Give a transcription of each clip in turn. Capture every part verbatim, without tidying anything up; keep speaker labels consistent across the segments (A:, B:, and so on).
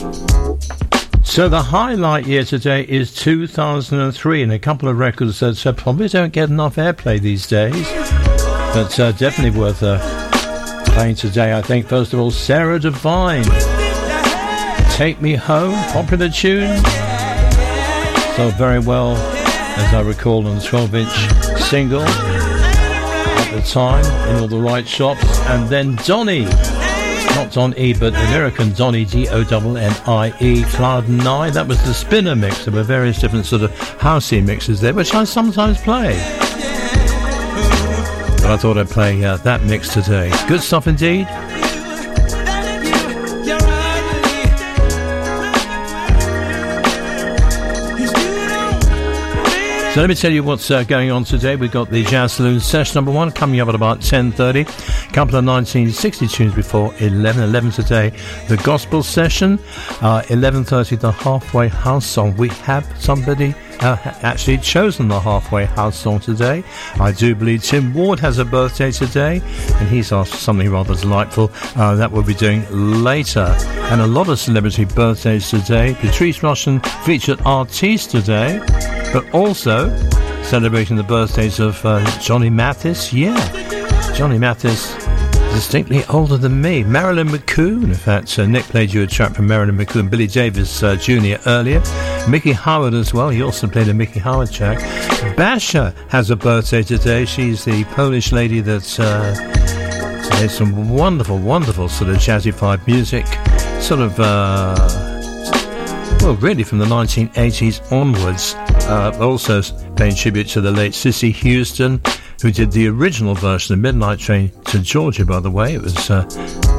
A: So the highlight year today is two thousand three, and a couple of records that uh, probably don't get enough airplay these days, but uh, definitely worth uh, playing today, I think. First of all, Sarah Divine, Take Me Home, popular tune, sold very well, as I recall, on the twelve-inch single at the time in all the right shops. And then Donny, not Don E, but American Donny, D O N N I E, Cloud nine. That was the spinner mix. There were various different sort of housey mixes there, which I sometimes play. But I thought I'd play uh, that mix today. Good stuff indeed. So let me tell you what's uh, going on today. We've got the Jazz Saloon Session number one coming up at about ten thirty. A couple of nineteen sixty tunes before eleven. eleven today, the Gospel Session. Uh, eleven thirty, the Halfway House Song. We have somebody uh, actually chosen the Halfway House Song today. I do believe Tim Ward has a birthday today, and he's asked for something rather delightful. Uh, that we'll be doing later. And a lot of celebrity birthdays today. Patrice Rushen featured Artiste today, but also celebrating the birthdays of uh, Johnny Mathis. Yeah, Johnny Mathis, distinctly older than me. Marilyn McCoo, in fact, uh, Nick played you a track from Marilyn McCoo and Billy Davis uh, Junior earlier. Mickey Howard as well, he also played a Mickey Howard track. Basha has a birthday today. She's the Polish lady that uh, plays some wonderful, wonderful sort of jazzy-fied music, sort of... Uh, well, really from the nineteen eighties onwards. Uh, also paying tribute to the late Cissy Houston, who did the original version of Midnight Train to Georgia, by the way. It was uh,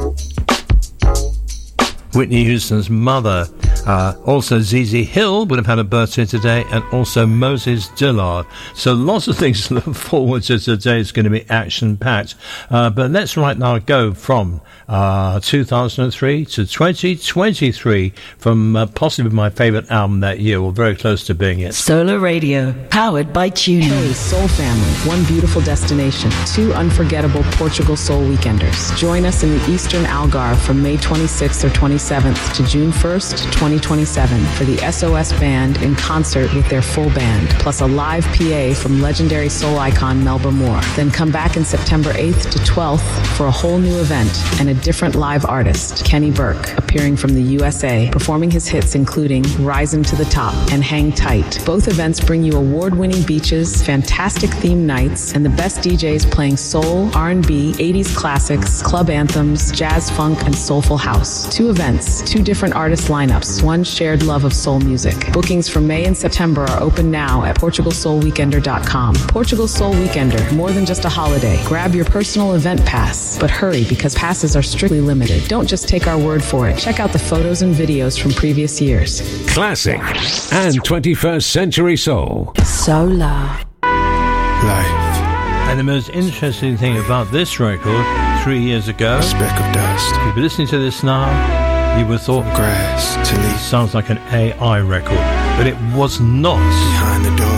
A: Whitney Houston's mother. Uh, also, Z Z Hill would have had a birthday today, and also Moses Dillard. So lots of things to look forward to today. It's going to be action-packed. Uh, but let's right now go from uh, two thousand three to twenty twenty-three, from uh, possibly my favourite album that year, or very close to being it.
B: Solar Radio, powered by TuneIn.
C: Hey, Soul family, one beautiful destination, two unforgettable Portugal Soul Weekenders. Join us in the Eastern Algarve from May twenty-sixth or twenty-seventh to June first, twenty twenty-seven for the S O S Band in concert with their full band, plus a live P A from legendary soul icon Melba Moore. Then come back in September eighth to twelfth for a whole new event and a different live artist, Kenny Burke, appearing from the U S A, performing his hits including Rising to the Top and Hang Tight. Both events bring you award-winning beaches, fantastic theme nights, and the best D Js playing soul, R and B, eighties classics, club anthems, jazz, funk, and soulful house. Two events, two different artist lineups, one shared love of soul music. Bookings for May and September are open now at Portugal Soul Weekender dot com. Portugal Soul Weekender, more than just a holiday. Grab your personal event pass, but hurry because passes are strictly limited. Don't just take our word for it. Check out the photos and videos from previous years.
D: Classic and twenty-first century soul.
B: Solar.
E: Life.
A: And the most interesting thing about this record, three years ago,
E: A speck of dust.
A: if you're listening to this now, you would have thought,
E: Grass to
A: it
E: leaf
A: sounds like an A I record, but it was not.
E: behind the door.